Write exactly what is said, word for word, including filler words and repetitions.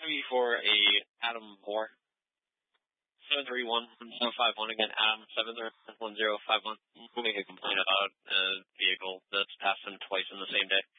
to be for a Adam Moore. seven three one one five one again, Adam seven three one one zero five one. Who make a complaint about a vehicle that's passed him twice in the same day.